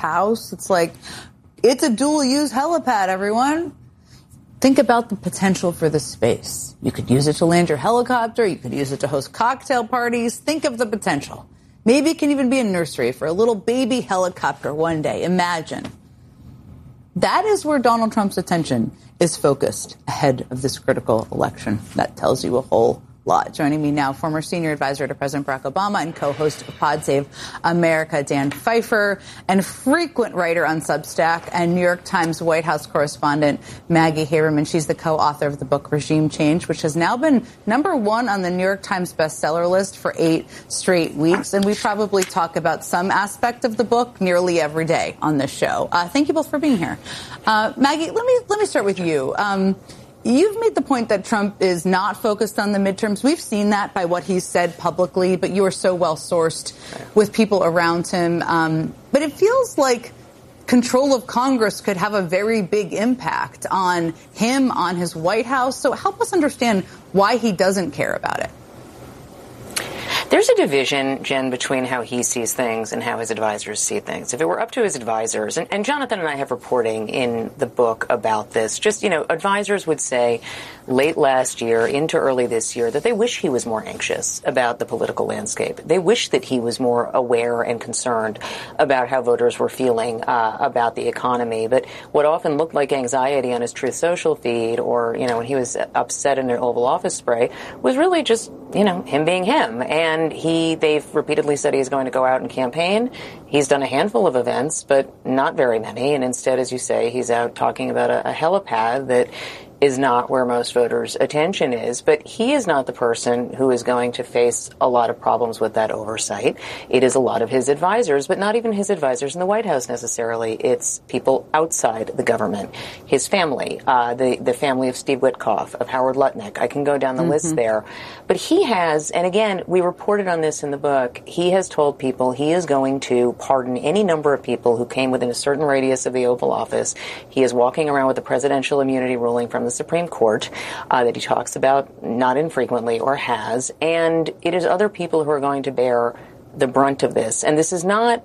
house. It's like, it's a dual-use helipad, everyone. Think about the potential for the space. You could use it to land your helicopter. You could use it to host cocktail parties. Think of the potential. Maybe it can even be a nursery for a little baby helicopter one day. Imagine. That is where Donald Trump's attention is focused ahead of this critical election. That tells you a whole lot. Joining me now, former senior advisor to President Barack Obama and co-host of Pod Save America, Dan Pfeiffer, and frequent writer on Substack and New York Times White House correspondent Maggie Haberman. She's the co-author of the book Regime Change, which has now been #1 on the New York Times bestseller list for 8 straight weeks. And we probably talk about some aspect of the book nearly every day on this show. Thank you both for being here. Maggie, let me start with you. You've made the point that Trump is not focused on the midterms. We've seen that by what he's said publicly, but you are so well sourced with people around him. But it feels like control of Congress could have a very big impact on him, on his White House. So help us understand why he doesn't care about it. There's a division, Jen, between how he sees things and how his advisors see things. If it were up to his advisors, and Jonathan and I have reporting in the book about this, just, advisors would say late last year into early this year that they wish he was more anxious about the political landscape. They wish that he was more aware and concerned about how voters were feeling about the economy. But what often looked like anxiety on his Truth Social feed or, when he was upset in an Oval Office spray was really just, him being him. And they've repeatedly said he's going to go out and campaign. He's done a handful of events, but not very many. And instead, as you say, he's out talking about a helipad that is not where most voters' attention is. But he is not the person who is going to face a lot of problems with that oversight. It is a lot of his advisors, but not even his advisors in the White House necessarily. It's people outside the government, his family, the family of Steve Witkoff, of Howard Lutnick. I can go down the list there. But he has, and again, we reported on this in the book, he has told people he is going to pardon any number of people who came within a certain radius of the Oval Office. He is walking around with a presidential immunity ruling from the Supreme Court that he talks about not infrequently or has, and it is other people who are going to bear the brunt of this. And this is not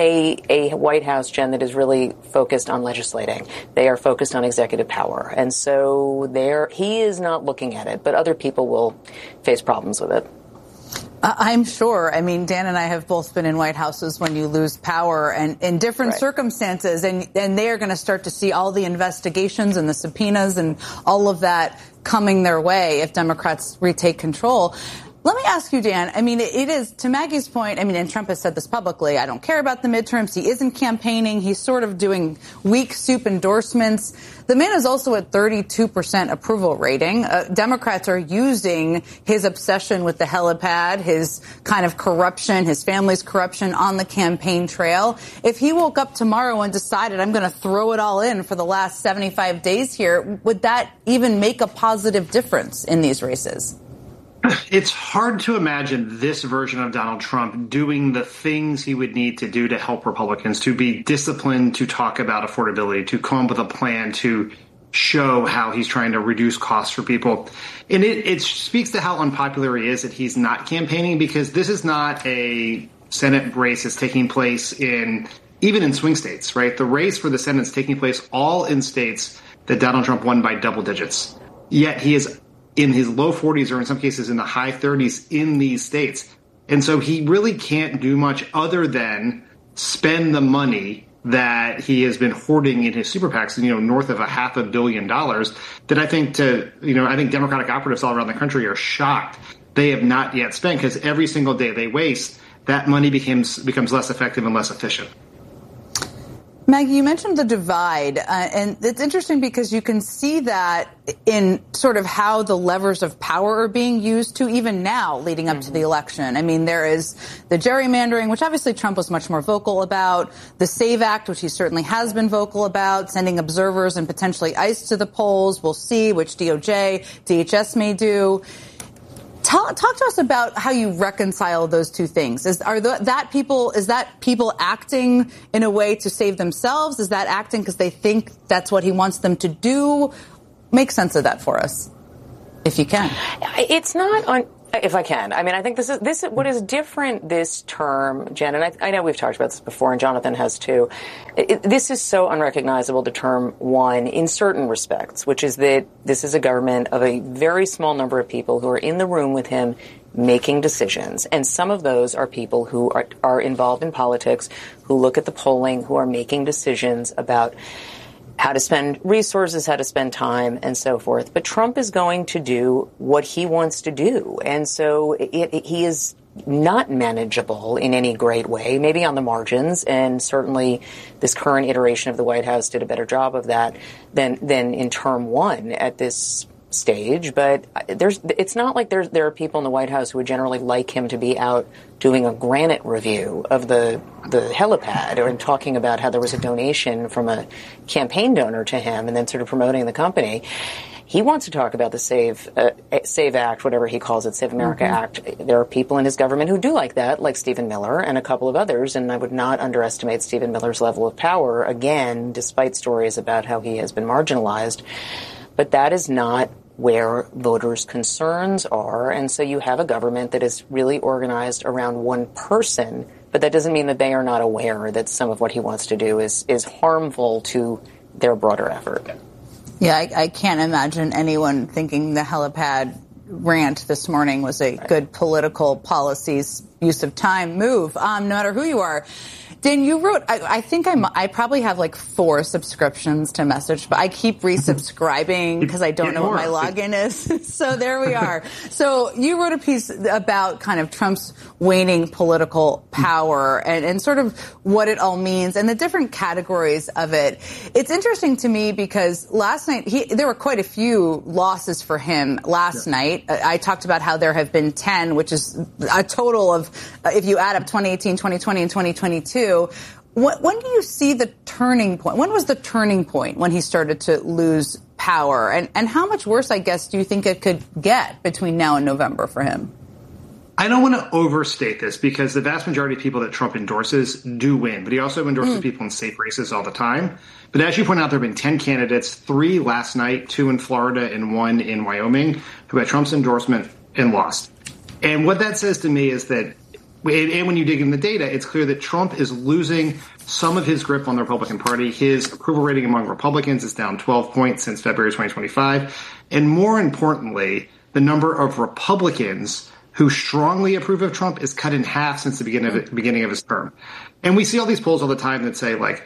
a White House, Jen, that is really focused on legislating. They are focused on executive power. And so he is not looking at it, but other people will face problems with it. I'm sure. I mean, Dan and I have both been in White Houses when you lose power and in different circumstances, and they are going to start to see all the investigations and the subpoenas and all of that coming their way if Democrats retake control. Let me ask you, Dan, I mean, it is, to Maggie's point, I mean, and Trump has said this publicly, I don't care about the midterms. He isn't campaigning. He's sort of doing weak soup endorsements. The man is also at 32% approval rating. Democrats are using his obsession with the helipad, his kind of corruption, his family's corruption on the campaign trail. If he woke up tomorrow and decided, I'm going to throw it all in for the last 75 days here, would that even make a positive difference in these races? It's hard to imagine this version of Donald Trump doing the things he would need to do to help Republicans, to be disciplined, to talk about affordability, to come up with a plan to show how he's trying to reduce costs for people. And it speaks to how unpopular he is that he's not campaigning, because this is not a Senate race that's taking place even in swing states, right? The race for the Senate is taking place all in states that Donald Trump won by double digits. Yet he is in his low 40s or in some cases in the high 30s in these states. And so he really can't do much other than spend the money that he has been hoarding in his super PACs, north of $500 million, that I think Democratic operatives all around the country are shocked they have not yet spent, because every single day they waste, that money becomes less effective and less efficient. Maggie, you mentioned the divide, and it's interesting because you can see that in sort of how the levers of power are being used to even now leading up to the election. I mean, there is the gerrymandering, which obviously Trump was much more vocal about, the SAVE Act, which he certainly has been vocal about, sending observers and potentially ICE to the polls. We'll see, which DOJ, DHS may do. Talk to us about how you reconcile those two things. Is that people acting in a way to save themselves? Is that acting because they think that's what he wants them to do? Make sense of that for us, if you can. It's not If I can. I mean, I think this is what is different this term, Jen, and I know we've talked about this before, and Jonathan has too. This is so unrecognizable to term one in certain respects, which is that this is a government of a very small number of people who are in the room with him making decisions. And some of those are people who are involved in politics, who look at the polling, who are making decisions about how to spend resources, how to spend time, and so forth. But Trump is going to do what he wants to do. And so he is not manageable in any great way, maybe on the margins. And certainly this current iteration of the White House did a better job of that than in term one at this stage. But it's not like there are people in the White House who would generally like him to be out doing a granite review of the helipad or talking about how there was a donation from a campaign donor to him and then sort of promoting the company. He wants to talk about the Save Act, whatever he calls it, Save America Act. There are people in his government who do like that, like Stephen Miller and a couple of others, and I would not underestimate Stephen Miller's level of power, again, despite stories about how he has been marginalized. But that is not where voters' concerns are. And so you have a government that is really organized around one person, but that doesn't mean that they are not aware that some of what he wants to do is harmful to their broader effort. Yeah, I can't imagine anyone thinking the helipad rant this morning was a good political policies use of time move, no matter who you are. Dan, you wrote, I think I probably have like 4 subscriptions to Message, but I keep resubscribing because I don't know what my login is. So there we are. So you wrote a piece about kind of Trump's waning political power and sort of what it all means and the different categories of it. It's interesting to me because last night, there were quite a few losses for him last night. I talked about how there have been 10, which is a total of, if you add up 2018, 2020, and 2022, when do you see the turning point? When was the turning point when he started to lose power? And how much worse, I guess, do you think it could get between now and November for him? I don't want to overstate this because the vast majority of people that Trump endorses do win, but he also endorses people in safe races all the time. But as you point out, there have been 10 candidates, 3 last night, 2 in Florida and 1 in Wyoming, who had Trump's endorsement and lost. And what that says to me is that, and when you dig in the data, it's clear that Trump is losing some of his grip on the Republican Party. His approval rating among Republicans is down 12 points since February 2025. And more importantly, the number of Republicans who strongly approve of Trump is cut in half since the beginning of his term. And we see all these polls all the time that say, like,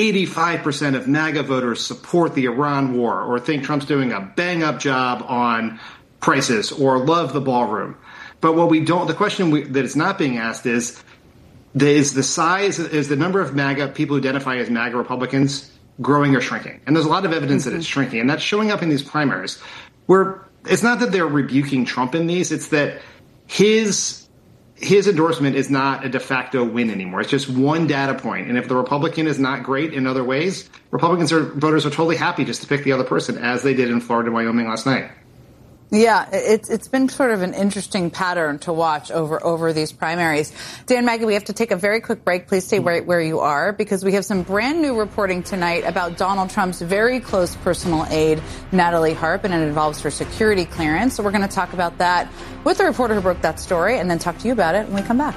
85% of MAGA voters support the Iran war or think Trump's doing a bang-up job on prices or love the ballroom. But what we don't, the question that is not being asked is the number of MAGA people who identify as MAGA Republicans growing or shrinking? And there's a lot of evidence that it's shrinking, and that's showing up in these primaries. Where it's not that they're rebuking Trump in these; it's that his endorsement is not a de facto win anymore. It's just one data point, and if the Republican is not great in other ways, voters are totally happy just to pick the other person, as they did in Florida and Wyoming last night. Yeah, it's been sort of an interesting pattern to watch over these primaries. Dan, Maggie, we have to take a very quick break. Please stay right where you are because we have some brand new reporting tonight about Donald Trump's very close personal aide, Natalie Harp, and it involves her security clearance. So we're going to talk about that with the reporter who broke that story and then talk to you about it when we come back.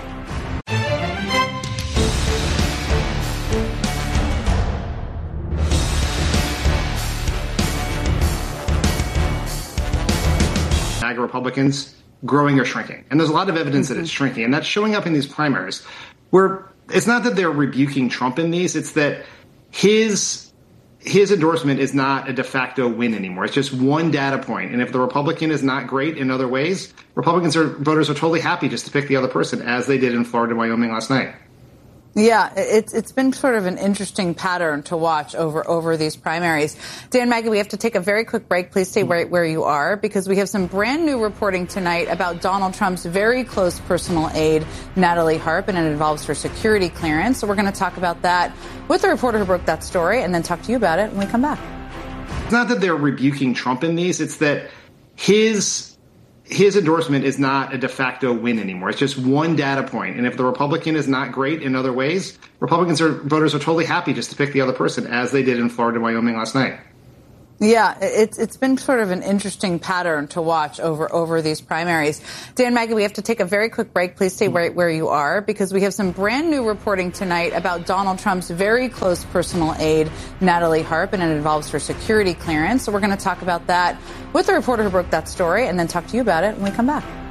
MAGA Republicans growing or shrinking. And there's a lot of evidence that it's shrinking, and that's showing up in these primaries where it's not that they're rebuking Trump in these, it's that his endorsement is not a de facto win anymore. It's just one data point. And if the Republican is not great in other ways, voters are totally happy just to pick the other person, as they did in Florida and Wyoming last night. Yeah, it's been sort of an interesting pattern to watch over these primaries. Dan, Maggie, we have to take a very quick break. Please stay right where you are because we have some brand new reporting tonight about Donald Trump's very close personal aide, Natalie Harp, and it involves her security clearance. So we're going to talk about that with the reporter who broke that story and then talk to you about it when we come back. It's not that they're rebuking Trump in these, it's that his endorsement is not a de facto win anymore. It's just one data point. And if the Republican is not great in other ways, voters are totally happy just to pick the other person, as they did in Florida and Wyoming last night. Yeah, it's been sort of an interesting pattern to watch over these primaries. Dan, Maggie, we have to take a very quick break. Please stay right where you are, because we have some brand new reporting tonight about Donald Trump's very close personal aide, Natalie Harp, and it involves her security clearance. So we're going to talk about that with the reporter who broke that story and then talk to you about it when we come back.